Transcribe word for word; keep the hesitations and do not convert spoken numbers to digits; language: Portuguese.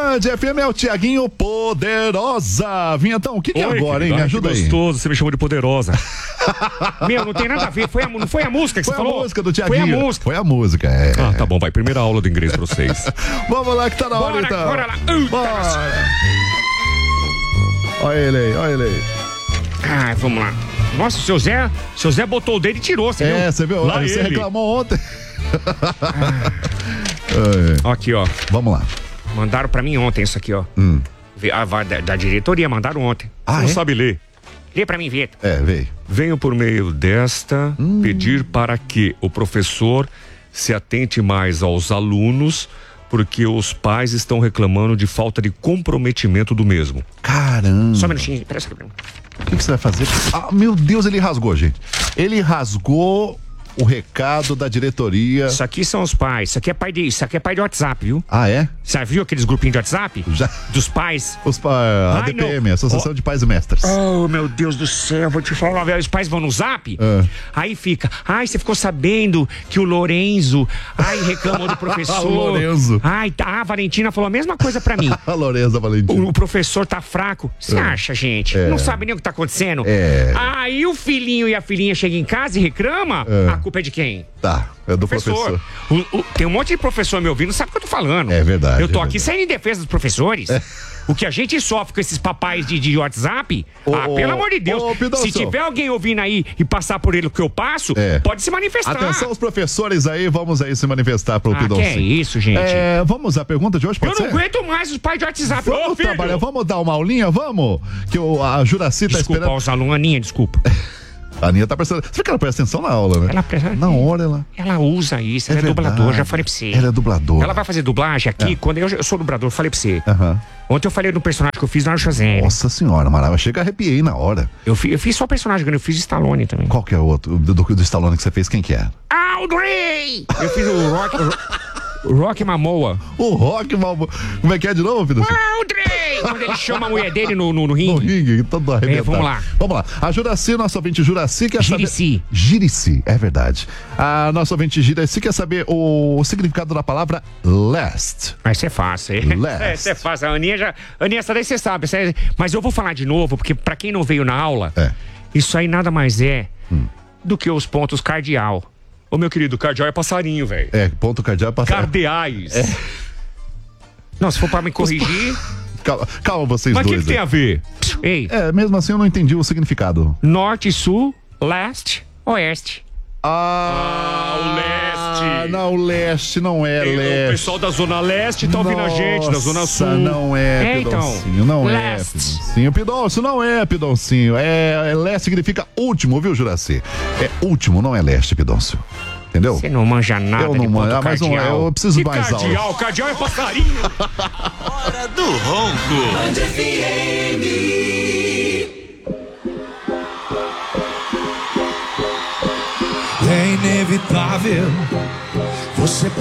Band F M é o Tiaguinho Poderosa. Vinhetão, o que, que é Oi, agora, hein? Ai, Me ajuda que aí. Gostoso, você me chamou de Poderosa. Meu, não tem nada a ver. Foi a, não foi a música que Foi você a falou? música do Tiaguinho. Foi a música. Foi a música, é. Ah, tá bom, vai. Primeira aula do inglês pra vocês. Vamos lá que tá na hora, Bora, então. bora lá. Uh, Bora. Olha ele aí, olha ele aí. Ah, vamos lá. Nossa, o seu Zé, o seu Zé botou o dedo e tirou, você viu? É, você viu? Lá Você ele. reclamou ontem. Ó, aqui, ó. Vamos lá. Mandaram pra mim ontem isso aqui, ó. Hum. A, a, da, da diretoria, mandaram ontem. Ah, Você não é? sabe ler. Lê pra mim, Vitor. É, veio. Venho por meio desta Hum. pedir para que o professor se atente mais aos alunos, porque os pais estão reclamando de falta de comprometimento do mesmo. Caramba. Só um minutinho, pera só. O que, que você vai fazer? Ah, meu Deus, ele rasgou, gente. Ele rasgou o recado da diretoria. Isso aqui são os pais. Isso aqui é pai de, isso aqui é pai de WhatsApp, viu? Ah, é? Você viu aqueles grupinhos de WhatsApp? Já. Dos pais? Os pa... A Ai, D P M, não. Associação Oh. de Pais e Mestres. Oh, meu Deus do céu, vou te falar, velho. Os pais vão no Zap, É. aí fica, ai, você ficou sabendo que o Lorenzo, ai, reclamou do professor. O Lorenzo. Ai, tá, a Valentina falou a mesma coisa pra mim. A Loreza Valentina. O, o professor tá fraco. Você É. acha, gente? É. Não sabe nem o que tá acontecendo. É. Aí o filhinho e a filhinha chegam em casa e reclama, É. a culpa é de quem? Tá, é do professor. O- o- tem um monte de professor me ouvindo, sabe o que eu tô falando. É verdade, Eu tô é aqui verdade. saindo em defesa dos professores. O que a gente sofre com esses papais de, de WhatsApp, Ô, ah, ô, pelo amor de Deus. ô, Pidoncio. Se tiver alguém ouvindo aí e passar por ele o que eu passo, É. pode se manifestar. Atenção, os professores aí, vamos aí se manifestar pro Ah, Pidoncio. que é isso, gente? É, vamos à pergunta de hoje, pode Eu ser? não aguento mais os pais de WhatsApp. Ô, Vamos filho! trabalhar, vamos dar uma aulinha, vamos? Que o, a Juraci tá Desculpa esperando. aos alunos, Aninha, desculpa. A Aninha tá prestando. Você vê que ela presta atenção na aula, né? Ela presta- Na hora ela. Ela usa isso, É ela é, verdade. dubladora, já falei pra você. Ela é dubladora. Ela vai fazer dublagem aqui, quando eu, eu sou dublador, falei pra você. Aham. Ontem eu falei do personagem que eu fiz na Shazam. Nossa senhora, maravilha. Chega, arrepiei na hora. Eu, fi- eu fiz só personagem, eu fiz Stallone também. Qual que é o outro? Do, do, do Stallone que você fez, quem que é? Audrey! Eu fiz o Rock, o Rock Mamoa. O Rock, mal... como é que é de novo, filho? Audrey! Quando ele chama a mulher dele no, no, no ringue. No ringue, todo arrebentado. vamos lá. Vamos lá. A Juraci, nossa ouvinte Juraci quer Girici. saber... Girici, é verdade. A nossa ouvinte Giraci quer saber o significado da palavra last. Mas isso é fácil, hein? Last. É, isso é fácil. A Aninha já. Aninha, essa daí você sabe. essa é- Mas eu vou falar de novo, porque pra quem não veio na aula, É. isso aí nada mais é do que os pontos cardeal. Ô, meu querido, cardeal é passarinho, velho. É, ponto cardeal passar. Cardeais. Não, se for pra me corrigir. Calma, calma vocês Mas o que, dois. que tem aí. a ver? Ei, É, mesmo assim eu não entendi o significado. norte, sul, leste, oeste. Ah, o leste. Não, o leste não é Ei, leste. o pessoal da Zona Leste tá ouvindo a gente, da Zona Nossa, Sul. não é, É, então. Pidoncinho, não é, Leste. Pidoncinho. Pidoncio não é, Pidoncinho. É, é leste significa último, viu, Juraci? É último, não é leste, Pidoncio. Entendeu? Você não manja nada Eu de não ponto manjo. Ah, mas não, cardeal. eu preciso Que mais aula. cardeal? Cardeal é passarinho. Hora do ronco. Band F M. É inevitável você